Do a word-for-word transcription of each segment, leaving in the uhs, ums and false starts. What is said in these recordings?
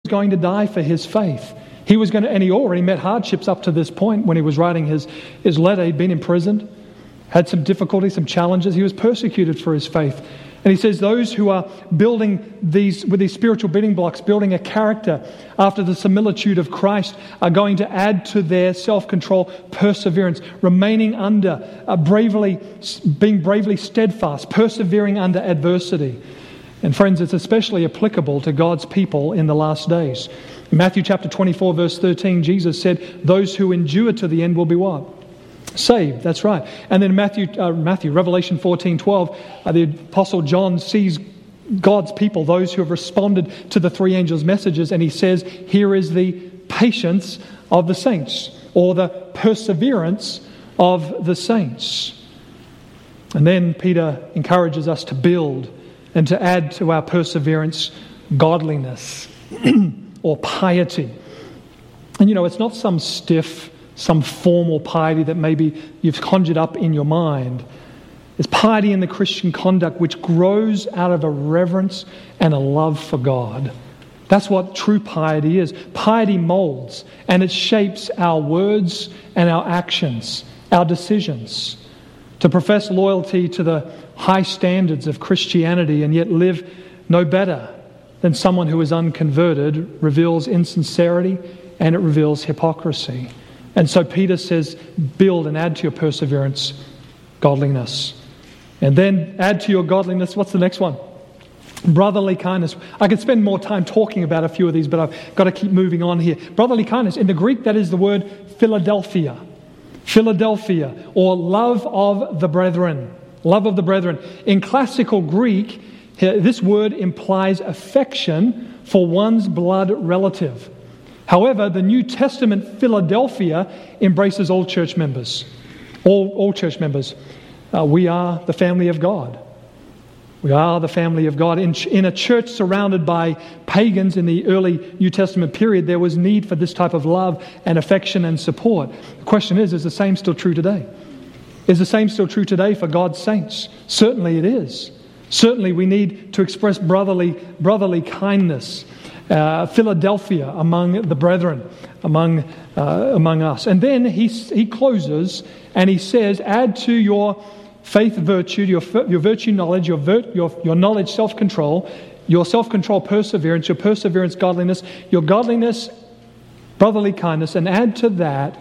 going to die for his faith. He was going to, and he already met hardships up to this point when he was writing his, his letter. He'd been imprisoned, had some difficulties, some challenges. He was persecuted for his faith. And he says those who are building these, with these spiritual building blocks, building a character after the similitude of Christ, are going to add to their self-control perseverance, remaining under, uh, bravely, being bravely steadfast, persevering under adversity. And friends, it's especially applicable to God's people in the last days. In Matthew chapter twenty-four, verse thirteen, Jesus said, those who endure to the end will be what? Saved, that's right. And then Matthew, uh, Matthew, Revelation fourteen twelve, uh, the Apostle John sees God's people, those who have responded to the three angels' messages, and he says, here is the patience of the saints, or the perseverance of the saints. And then Peter encourages us to build and to add to our perseverance godliness or piety. And you know, it's not some stiff, some formal piety that maybe you've conjured up in your mind. It's piety in the Christian conduct which grows out of a reverence and a love for God. That's what true piety is. Piety molds and it shapes our words and our actions, our decisions. To profess loyalty to the high standards of Christianity and yet live no better than someone who is unconverted reveals insincerity and it reveals hypocrisy. And so Peter says, build and add to your perseverance godliness. And then add to your godliness, what's the next one? Brotherly kindness. I could spend more time talking about a few of these, but I've got to keep moving on here. Brotherly kindness. In the Greek, that is the word Philadelphia. Philadelphia, or love of the brethren. Love of the brethren. In classical Greek, this word implies affection for one's blood relative. However, the New Testament Philadelphia embraces all church members. All, all church members. Uh, we are the family of God. We are the family of God. In, in a church surrounded by pagans in the early New Testament period, there was need for this type of love and affection and support. The question is, is the same still true today? Is the same still true today for God's saints? Certainly it is. Certainly we need to express brotherly, brotherly kindness. Uh, Philadelphia among the brethren, among uh, among us. And then he he closes and he says, add to your faith virtue, your your virtue knowledge, your vir- your your knowledge self-control, your self-control perseverance, your perseverance godliness, your godliness brotherly kindness, and add to that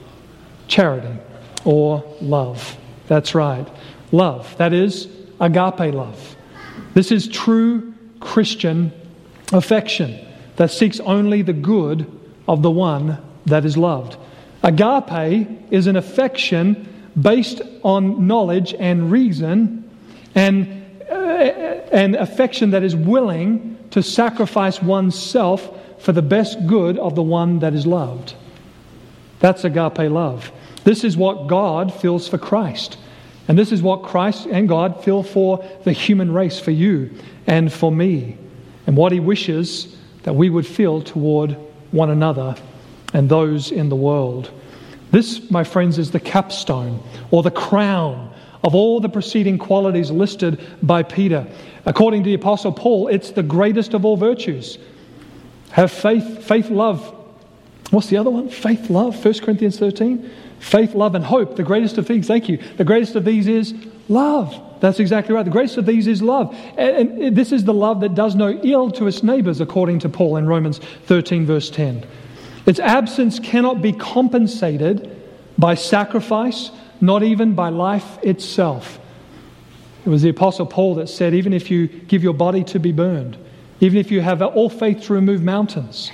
charity or love. That's right. Love. That is agape love. This is true Christian affection that seeks only the good of the one that is loved. Agape is an affection based on knowledge and reason, and uh, an affection that is willing to sacrifice oneself for the best good of the one that is loved. That's agape love. This is what God feels for Christ. And this is what Christ and God feel for the human race, for you and for me. And what He wishes that we would feel toward one another and those in the world. This, my friends, is the capstone or the crown of all the preceding qualities listed by Peter. According to the Apostle Paul, it's the greatest of all virtues. Have faith, faith, love. What's the other one? Faith, love, First Corinthians thirteen. Faith, love, and hope. The greatest of these, thank you. The greatest of these is love. That's exactly right. The greatest of these is love. And, and this is the love that does no ill to its neighbours, according to Paul in Romans thirteen, verse ten. Its absence cannot be compensated by sacrifice, not even by life itself. It was the Apostle Paul that said, even if you give your body to be burned, even if you have all faith to remove mountains,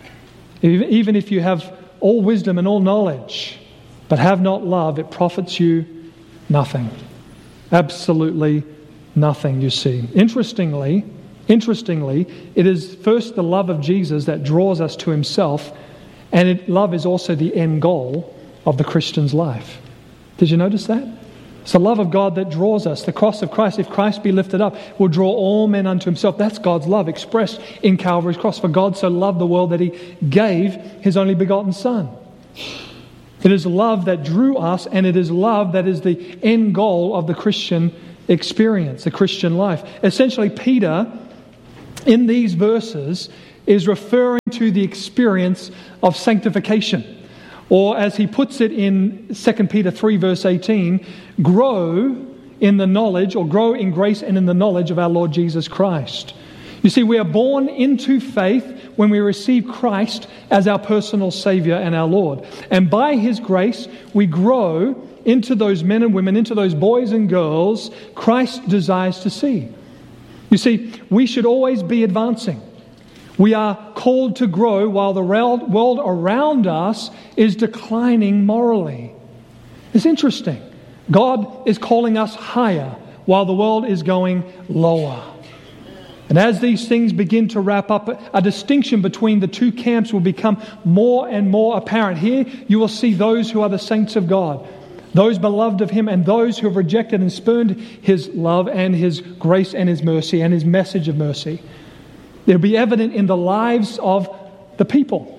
even if you have all wisdom and all knowledge, but have not love, it profits you nothing. Absolutely nothing, you see. Interestingly, interestingly, it is first the love of Jesus that draws us to Himself, and it, love is also the end goal of the Christian's life. Did you notice that? It's the love of God that draws us. The cross of Christ, if Christ be lifted up, will draw all men unto Himself. That's God's love expressed in Calvary's cross. For God so loved the world that He gave His only begotten Son. It is love that drew us, and it is love that is the end goal of the Christian experience, the Christian life. Essentially, Peter, in these verses, is referring to the experience of sanctification. Or as he puts it in Second Peter three verse eighteen, grow in the knowledge, or grow in grace and in the knowledge of our Lord Jesus Christ. You see, we are born into faith when we receive Christ as our personal Savior and our Lord. And by His grace, we grow into those men and women, into those boys and girls Christ desires to see. You see, we should always be advancing. We are called to grow while the world around us is declining morally. It's interesting. God is calling us higher while the world is going lower. And as these things begin to wrap up, a distinction between the two camps will become more and more apparent. Here you will see those who are the saints of God, those beloved of Him, and those who have rejected and spurned His love and His grace and His mercy and His message of mercy. It'll be evident in the lives of the people.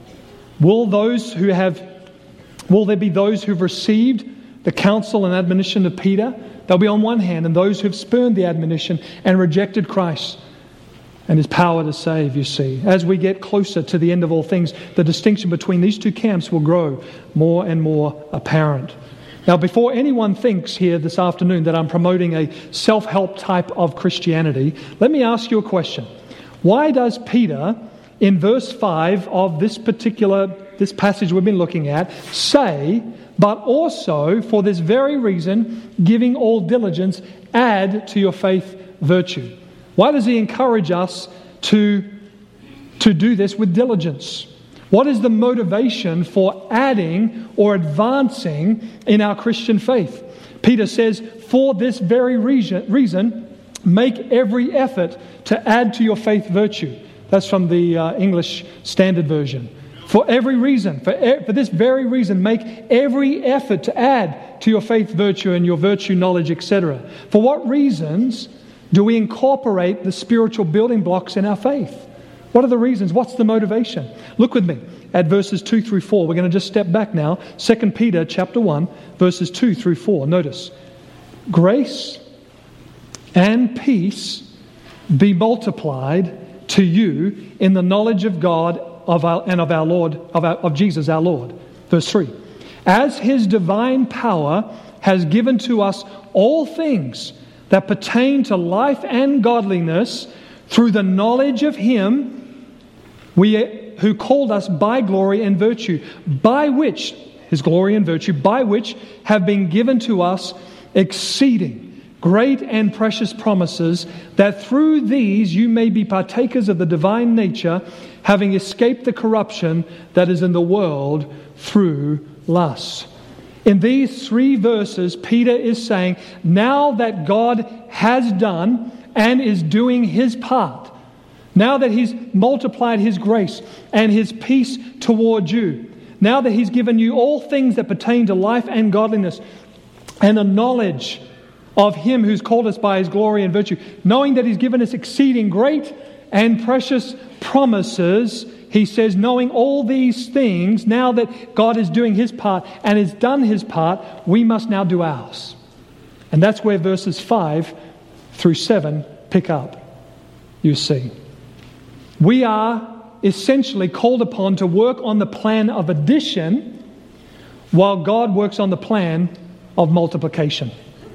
Will those who have, will there be those who've received the counsel and admonition of Peter? They'll be on one hand, and those who've spurned the admonition and rejected Christ and His power to save, you see. As we get closer to the end of all things, the distinction between these two camps will grow more and more apparent. Now, before anyone thinks here this afternoon that I'm promoting a self-help type of Christianity, let me ask you a question. Why does Peter, in verse five of this particular, this passage we've been looking at, say, but also for this very reason, giving all diligence, add to your faith virtue? Why does he encourage us to, to do this with diligence? What is the motivation for adding or advancing in our Christian faith? Peter says, for this very reason, reason make every effort to add to your faith virtue. That's from the uh, English Standard Version. For every reason, for, e- for this very reason, make every effort to add to your faith virtue and your virtue knowledge, et cetera. For what reasons do we incorporate the spiritual building blocks in our faith? What are the reasons? What's the motivation? Look with me at verses two through four. We're going to just step back now. Second Peter chapter one, verses two through four. Notice, grace and peace be multiplied to you in the knowledge of God of our, and of our Lord, of, our, of Jesus our Lord. Verse three. As His divine power has given to us all things that pertain to life and godliness through the knowledge of Him we who called us by glory and virtue, by which, His glory and virtue, by which have been given to us exceeding great and precious promises, that through these you may be partakers of the divine nature, having escaped the corruption that is in the world through lust. In these three verses, Peter is saying, now that God has done and is doing His part, now that He's multiplied His grace and His peace toward you, now that He's given you all things that pertain to life and godliness and a knowledge of Him who's called us by His glory and virtue, knowing that He's given us exceeding great and precious promises, he says, knowing all these things, now that God is doing His part and has done His part, we must now do ours. And that's where verses five through seven pick up, you see. We are essentially called upon to work on the plan of addition while God works on the plan of multiplication.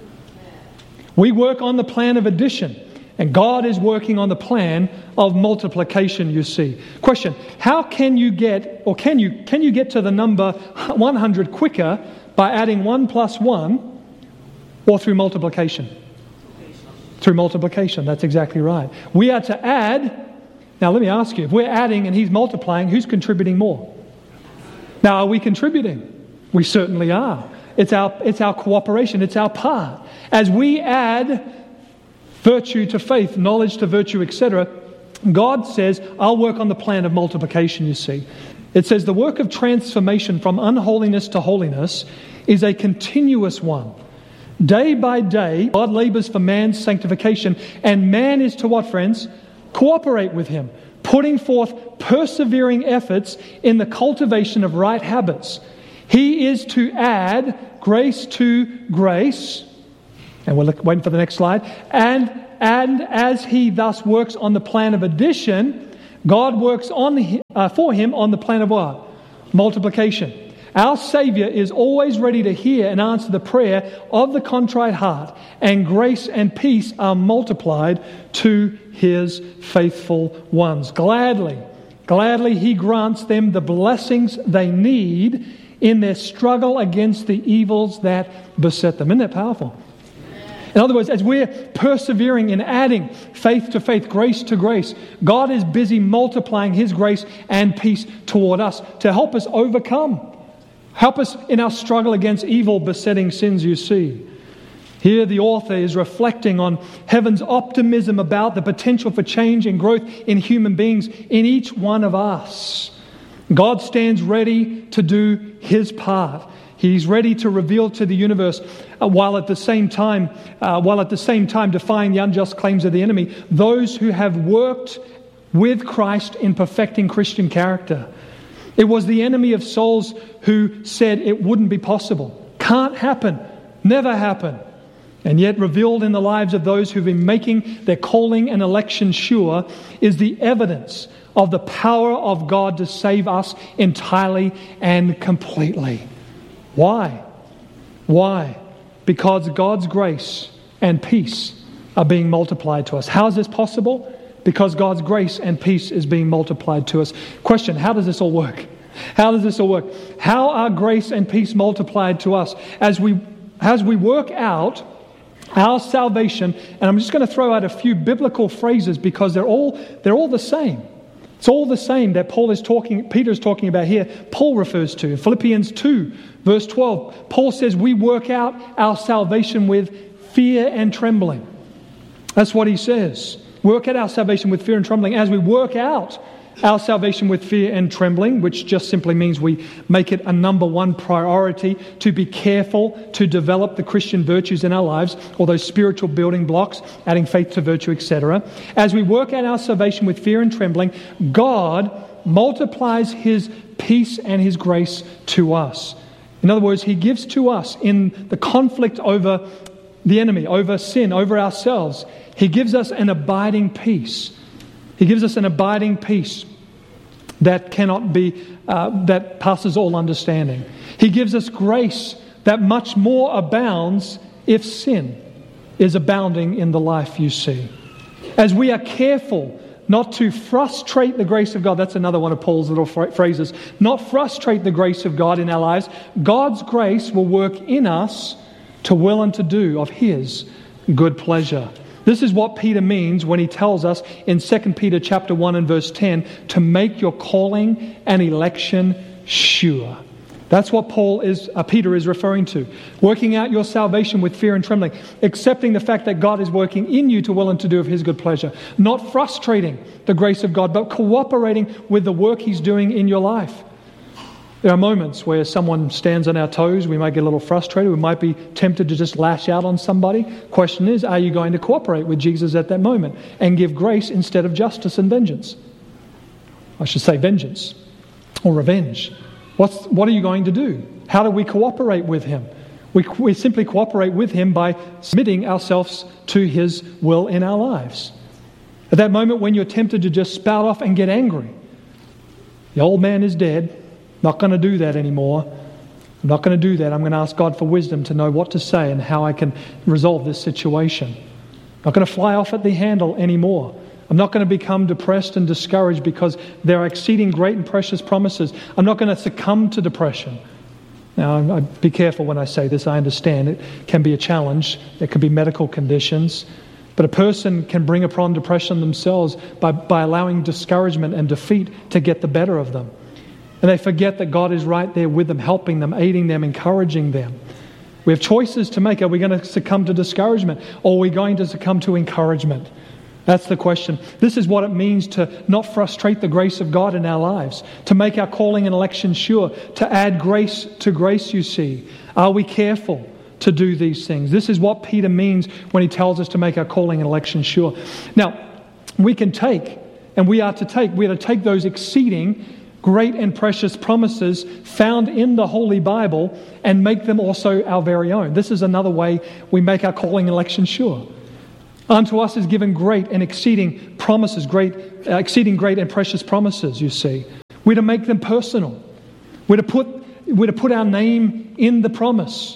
We work on the plan of addition, and God is working on the plan of multiplication, you see. Question, how can you get, or can you can you get to the number one hundred quicker by adding one plus one or through multiplication? Through multiplication, that's exactly right. We are to add. Now let me ask you, if we're adding and He's multiplying, who's contributing more? Now, are we contributing? We certainly are. It's our, it's our cooperation, it's our part. As we add virtue to faith, knowledge to virtue, et cetera, God says, I'll work on the plan of multiplication, you see. It says the work of transformation from unholiness to holiness is a continuous one. Day by day, God labors for man's sanctification, and man is to what, friends? Cooperate with Him, putting forth persevering efforts in the cultivation of right habits. He is to add grace to grace, and we're waiting for the next slide, and, and as He thus works on the plan of addition, God works on uh, for him on the plan of what? Multiplication. Our Savior is always ready to hear and answer the prayer of the contrite heart, and grace and peace are multiplied to His faithful ones. Gladly, gladly He grants them the blessings they need in their struggle against the evils that beset them. Isn't that powerful? In other words, as we're persevering in adding faith to faith, grace to grace, God is busy multiplying His grace and peace toward us to help us overcome. Help us in our struggle against evil besetting sins, you see. Here the author is reflecting on heaven's optimism about the potential for change and growth in human beings in each one of us. God stands ready to do His part. He's ready to reveal to the universe, uh, while at the same time, uh, while at the same time defying the unjust claims of the enemy, those who have worked with Christ in perfecting Christian character. It was the enemy of souls who said it wouldn't be possible. Can't happen. Never happen. And yet revealed in the lives of those who've been making their calling and election sure is the evidence of the power of God to save us entirely and completely. Why? Why? Because God's grace and peace are being multiplied to us. How is this possible? Because God's grace and peace is being multiplied to us. Question, how does this all work? How does this all work? How are grace and peace multiplied to us? As we, as we work out our salvation, and I'm just going to throw out a few biblical phrases because they're all, they're all the same. It's all the same that Paul is talking, Peter is talking about here, Paul refers to. In Philippians two, verse twelve, Paul says we work out our salvation with fear and trembling. That's what he says. Work out our salvation with fear and trembling. As we work out our salvation with fear and trembling, which just simply means we make it a number one priority to be careful to develop the Christian virtues in our lives, or those spiritual building blocks, adding faith to virtue, et cetera. As we work out our salvation with fear and trembling, God multiplies His peace and His grace to us. In other words, He gives to us in the conflict over the enemy, over sin, over ourselves. He gives us an abiding peace. He gives us an abiding peace that cannot be, uh, that passes all understanding. He gives us grace that much more abounds if sin is abounding in the life you see. As we are careful not to frustrate the grace of God, that's another one of Paul's little phrases, not frustrate the grace of God in our lives, God's grace will work in us to will and to do of His good pleasure. This is what Peter means when he tells us in Second Peter chapter one and verse ten to make your calling and election sure. That's what Paul is, uh, Peter is referring to. Working out your salvation with fear and trembling. Accepting the fact that God is working in you to will and to do of His good pleasure. Not frustrating the grace of God, but cooperating with the work He's doing in your life. There are moments where someone stands on our toes, we might get a little frustrated, we might be tempted to just lash out on somebody. Question is, are you going to cooperate with Jesus at that moment and give grace instead of justice and vengeance? I should say vengeance or revenge. What's, what are you going to do? How do we cooperate with Him? We, we simply cooperate with Him by submitting ourselves to His will in our lives. At that moment when you're tempted to just spout off and get angry, the old man is dead. Not going to do that anymore. I'm not going to do that. I'm going to ask God for wisdom to know what to say and how I can resolve this situation. I'm not going to fly off at the handle anymore. I'm not going to become depressed and discouraged because there are exceeding great and precious promises. I'm not going to succumb to depression. Now, I, be careful when I say this. I understand it can be a challenge. There could be medical conditions. But a person can bring upon depression themselves by, by allowing discouragement and defeat to get the better of them. And they forget that God is right there with them, helping them, aiding them, encouraging them. We have choices to make. Are we going to succumb to discouragement, or are we going to succumb to encouragement? That's the question. This is what it means to not frustrate the grace of God in our lives, to make our calling and election sure, to add grace to grace, you see. Are we careful to do these things? This is what Peter means when he tells us to make our calling and election sure. Now, we can take, and we are to take, we are to take those exceeding great and precious promises found in the Holy Bible and make them also our very own. This is another way we make our calling and election sure. Unto us is given great and exceeding promises, great, uh, exceeding great and precious promises, you see. We're to make them personal. We're to put, we're to put our name in the promise.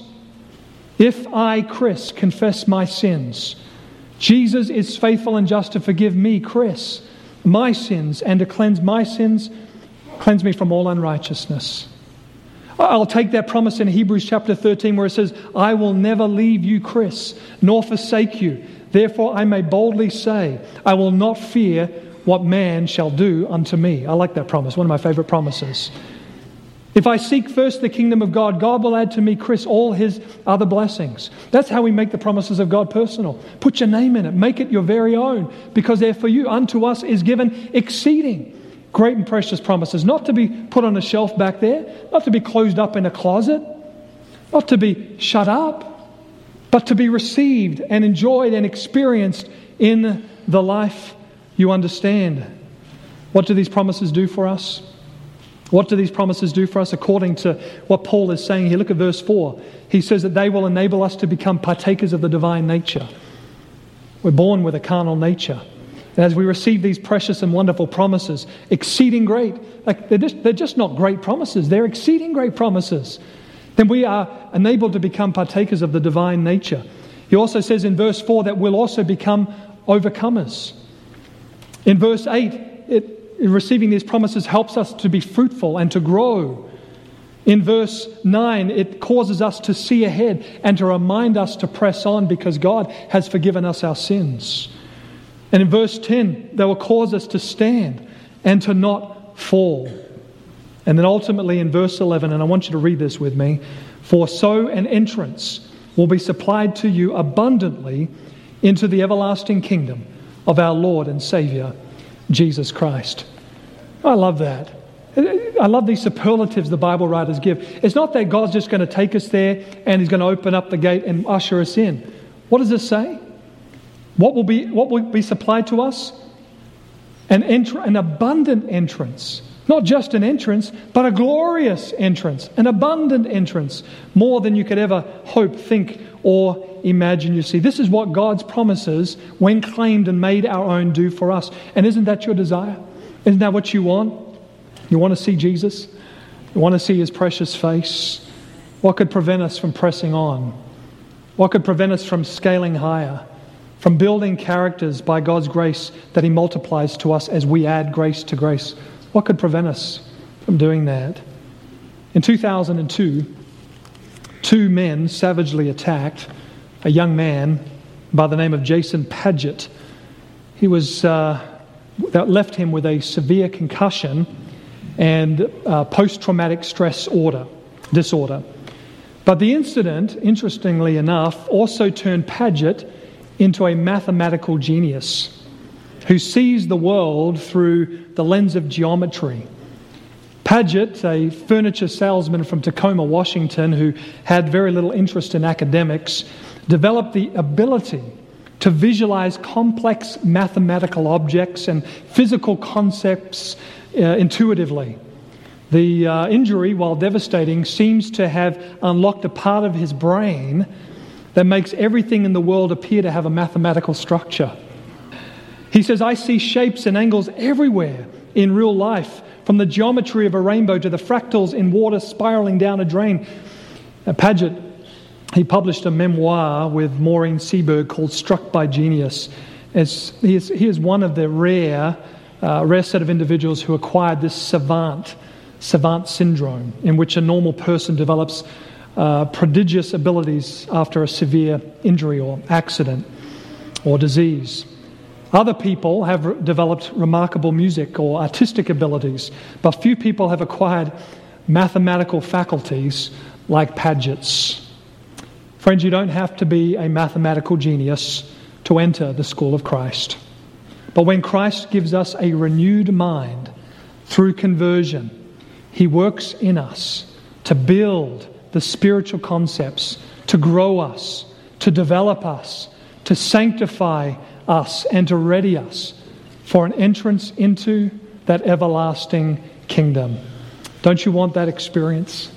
If I, Chris, confess my sins, Jesus is faithful and just to forgive me, Chris, my sins, and to cleanse my sins, cleanse me from all unrighteousness. I'll take that promise in Hebrews chapter thirteen where it says, I will never leave you, Chris, nor forsake you. Therefore I may boldly say, I will not fear what man shall do unto me. I like that promise, one of my favorite promises. If I seek first the kingdom of God, God will add to me, Chris, all his other blessings. That's how we make the promises of God personal. Put your name in it. Make it your very own, because they're for you. Unto us is given exceeding great and precious promises, not to be put on a shelf back there, not to be closed up in a closet, not to be shut up, but to be received and enjoyed and experienced in the life you understand. What do these promises do for us? What do these promises do for us according to what Paul is saying here? Look at verse four. He says that they will enable us to become partakers of the divine nature. We're born with a carnal nature. And as we receive these precious and wonderful promises, exceeding great, like they're just, they're just not great promises, they're exceeding great promises, then we are enabled to become partakers of the divine nature. He also says in verse four that we'll also become overcomers. In verse eight, it receiving these promises helps us to be fruitful and to grow. In verse nine, it causes us to see ahead and to remind us to press on because God has forgiven us our sins. And in verse ten, they will cause us to stand and to not fall. And then ultimately in verse eleven, and I want you to read this with me, for so an entrance will be supplied to you abundantly into the everlasting kingdom of our Lord and Savior, Jesus Christ. I love that. I love these superlatives the Bible writers give. It's not that God's just going to take us there and He's going to open up the gate and usher us in. What does it say? What will be, what will be supplied to us? An, entr- an abundant entrance. Not just an entrance, but a glorious entrance. An abundant entrance. More than you could ever hope, think, or imagine. You see, this is what God's promises, when claimed and made our own, do for us. And isn't that your desire? Isn't that what you want? You want to see Jesus? You want to see His precious face? What could prevent us from pressing on? What could prevent us from scaling higher? From building characters by God's grace that He multiplies to us as we add grace to grace? What could prevent us from doing that? In two thousand two, two men savagely attacked a young man by the name of Jason Padgett. He was uh, that left him with a severe concussion and uh, post-traumatic stress order, disorder. But the incident, interestingly enough, also turned Padgett into a mathematical genius who sees the world through the lens of geometry. Padgett, a furniture salesman from Tacoma, Washington, who had very little interest in academics, developed the ability to visualize complex mathematical objects and physical concepts uh, intuitively. The uh, injury, while devastating, seems to have unlocked a part of his brain that makes everything in the world appear to have a mathematical structure. He says, I see shapes and angles everywhere in real life, from the geometry of a rainbow to the fractals in water spiraling down a drain. Now, Padgett, he published a memoir with Maureen Seberg called Struck by Genius. As he, is, he is one of the rare, uh, rare set of individuals who acquired this savant, savant syndrome, in which a normal person develops uh, prodigious abilities after a severe injury or accident or disease. Other people have re- developed remarkable music or artistic abilities, but few people have acquired mathematical faculties like Padgett's. Friends, you don't have to be a mathematical genius to enter the school of Christ. But when Christ gives us a renewed mind through conversion, He works in us to build the spiritual concepts, to grow us, to develop us, to sanctify us, and to ready us for an entrance into that everlasting kingdom. Don't you want that experience?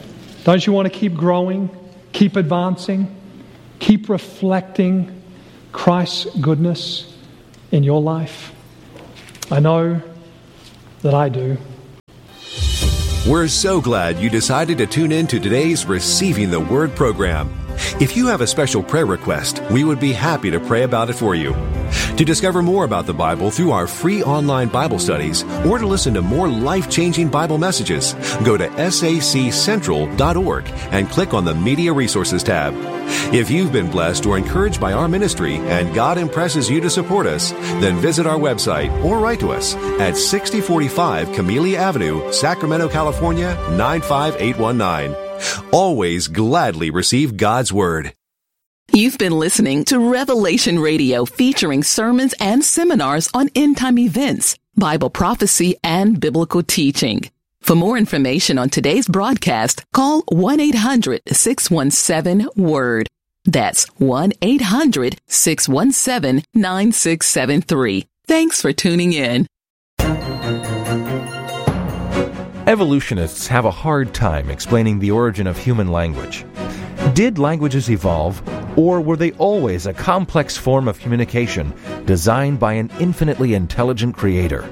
Don't you want to keep growing, keep advancing, keep reflecting Christ's goodness in your life? I know that I do. We're so glad you decided to tune in to today's Receiving the Word program. If you have a special prayer request, we would be happy to pray about it for you. To discover more about the Bible through our free online Bible studies, or to listen to more life-changing Bible messages, go to S A C central dot org and click on the Media Resources tab. If you've been blessed or encouraged by our ministry and God impresses you to support us, then visit our website or write to us at sixty forty-five Camellia Avenue, Sacramento, California, nine five eight one nine. Always gladly receive God's Word. You've been listening to Revelation Radio, featuring sermons and seminars on end-time events, Bible prophecy, and biblical teaching. For more information on today's broadcast, call one eight hundred six one seven WORD. That's one eight hundred six one seven nine six seven three. Thanks for tuning in. Evolutionists have a hard time explaining the origin of human language. Did languages evolve, or were they always a complex form of communication designed by an infinitely intelligent creator?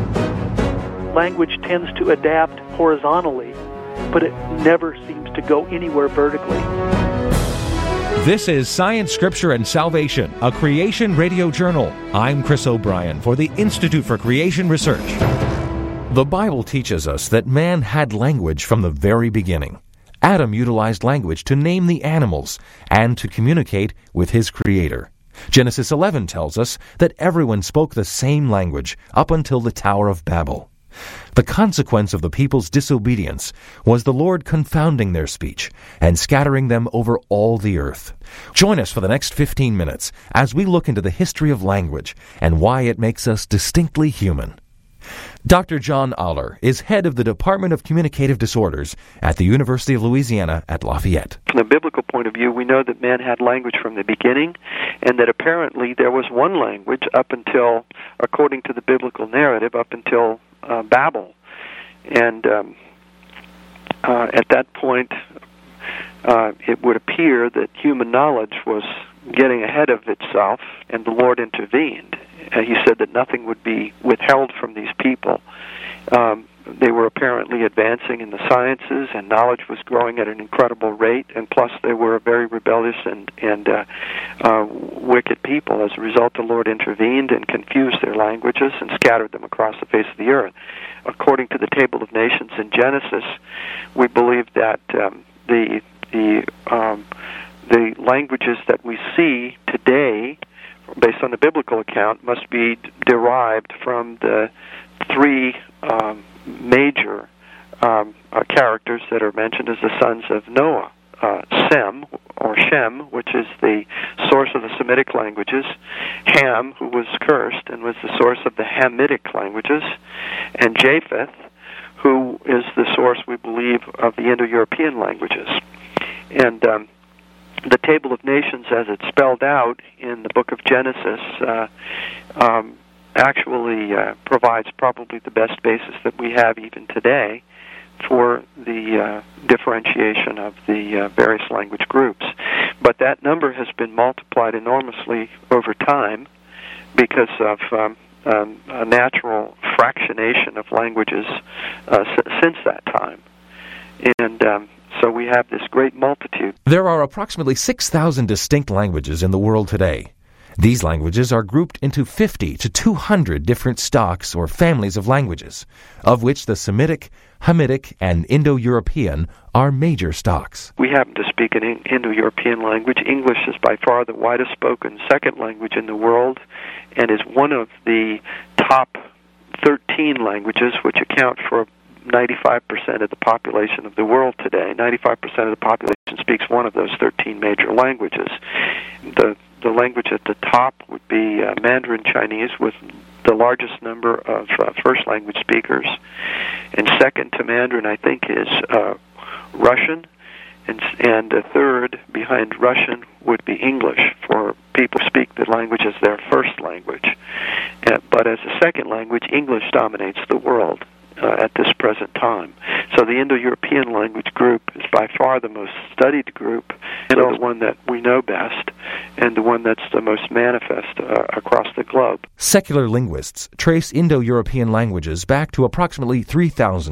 Language tends to adapt horizontally, but it never seems to go anywhere vertically. This is Science, Scripture, and Salvation, a Creation Radio Journal. I'm Chris O'Brien for the Institute for Creation Research. The Bible teaches us that man had language from the very beginning. Adam utilized language to name the animals and to communicate with his Creator. Genesis eleven tells us that everyone spoke the same language up until the Tower of Babel. The consequence of the people's disobedience was the Lord confounding their speech and scattering them over all the earth. Join us for the next fifteen minutes as we look into the history of language and why it makes us distinctly human. Doctor John Aller is head of the Department of Communicative Disorders at the University of Louisiana at Lafayette. From a biblical point of view, we know that man had language from the beginning, and that apparently there was one language up until, according to the biblical narrative, up until uh, Babel. And um, uh, at that point, uh, it would appear that human knowledge was getting ahead of itself, and the Lord intervened. Uh, he said that nothing would be withheld from these people. Um, they were apparently advancing in the sciences, and knowledge was growing at an incredible rate, and plus they were a very rebellious and, and uh, uh, wicked people. As a result, the Lord intervened and confused their languages and scattered them across the face of the earth. According to the Table of Nations in Genesis, we believe that um, the, the, um, the languages that we see today, based on the biblical account, must be d- derived from the three um, major um, uh, characters that are mentioned as the sons of Noah. Uh, Sem, or Shem, which is the source of the Semitic languages, Ham, who was cursed and was the source of the Hamitic languages, and Japheth, who is the source, we believe, of the Indo-European languages. And um, the Table of Nations, as it's spelled out in the book of Genesis, uh, um, actually uh, provides probably the best basis that we have even today for the uh, differentiation of the uh, various language groups. But that number has been multiplied enormously over time because of um, um, a natural fractionation of languages uh, s- since that time. And um, so we have this great multitude. There are approximately six thousand distinct languages in the world today. These languages are grouped into fifty to two hundred different stocks or families of languages, of which the Semitic, Hamitic, and Indo-European are major stocks. We happen to speak an Indo-European language. English is by far the widest spoken second language in the world and is one of the top thirteen languages, which account for ninety-five percent of the population of the world today. ninety-five percent of the population speaks one of those thirteen major languages. The the language at the top would be uh, Mandarin Chinese, with the largest number of uh, first language speakers. And second to Mandarin, I think, is uh, Russian. And, and a third behind Russian would be English, for people who speak the language as their first language. Uh, but as a second language, English dominates the world uh, at this present time. So the Indo-European language group is by far the most studied group and the one that we know best, and the one that's the most manifest uh, across the globe. Secular linguists trace Indo-European languages back to approximately three thousand